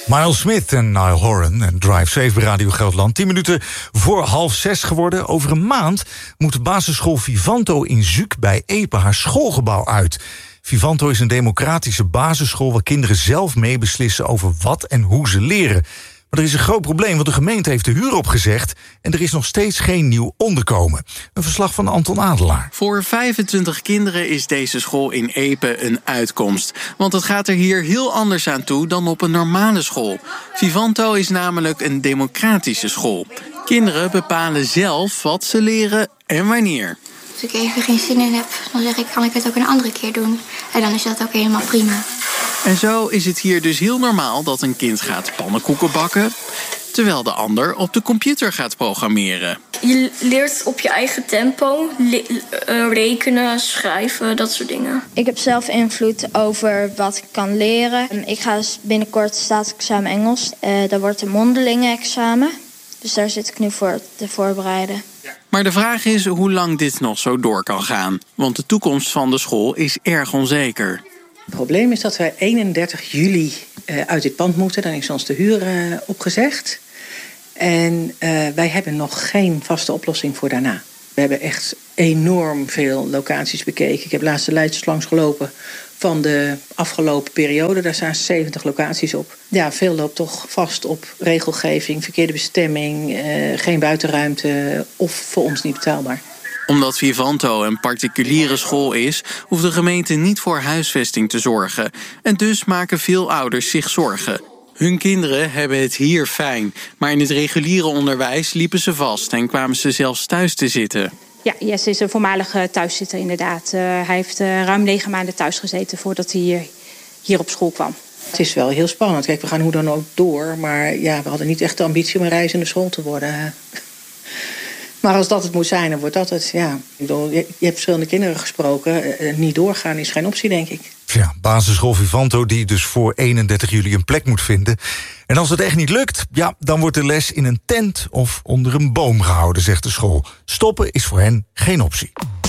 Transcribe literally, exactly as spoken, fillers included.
Miles Smith en Niall Horan en Drive Safe bij Radio Gelderland. Tien minuten voor half zes geworden. Over een maand moet de basisschool Vivanto in Zuuk bij Epe haar schoolgebouw uit. Vivanto is een democratische basisschool waar kinderen zelf meebeslissen over wat en hoe ze leren. Maar er is een groot probleem, want de gemeente heeft de huur opgezegd en er is nog steeds geen nieuw onderkomen. Een verslag van Anton Adelaar. Voor vijfentwintig kinderen is deze school in Epe een uitkomst. Want het gaat er hier heel anders aan toe dan op een normale school. Vivanto is namelijk een democratische school. Kinderen bepalen zelf wat ze leren en wanneer. Als ik even geen zin in heb, dan zeg ik, kan ik het ook een andere keer doen. En dan is dat ook helemaal prima. En zo is het hier dus heel normaal dat een kind gaat pannenkoeken bakken, terwijl de ander op de computer gaat programmeren. Je leert op je eigen tempo, le- uh, rekenen, schrijven, dat soort dingen. Ik heb zelf invloed over wat ik kan leren. Ik ga binnenkort staatsexamen Engels. Uh, dat wordt een mondelinge examen. Dus daar zit ik nu voor te voorbereiden. Maar de vraag is hoe lang dit nog zo door kan gaan. Want de toekomst van de school is erg onzeker. Het probleem is dat wij eenendertig juli uh, uit dit pand moeten. Dan is ons de huur uh, opgezegd. En uh, wij hebben nog geen vaste oplossing voor daarna. We hebben echt enorm veel locaties bekeken. Ik heb laatst de lijstjes langs gelopen van de afgelopen periode. Daar staan zeventig locaties op. Ja, veel loopt toch vast op regelgeving, verkeerde bestemming, uh, geen buitenruimte of voor ons niet betaalbaar. Omdat Vivanto een particuliere school is, hoeft de gemeente niet voor huisvesting te zorgen. En dus maken veel ouders zich zorgen. Hun kinderen hebben het hier fijn, maar in het reguliere onderwijs liepen ze vast en kwamen ze zelfs thuis te zitten. Ja, Jesse is een voormalige thuiszitter inderdaad. Uh, hij heeft uh, ruim negen maanden thuis gezeten voordat hij hier, hier op school kwam. Het is wel heel spannend. Kijk, we gaan hoe dan ook door, maar ja, we hadden niet echt de ambitie om een reizende school te worden. Maar als dat het moet zijn, dan wordt dat het. Ja. Ik bedoel, je hebt verschillende kinderen gesproken. Niet doorgaan is geen optie, denk ik. Ja, basisschool Vivanto die dus voor eenendertig juli een plek moet vinden. En als het echt niet lukt, ja, dan wordt de les in een tent of onder een boom gehouden, zegt de school. Stoppen is voor hen geen optie.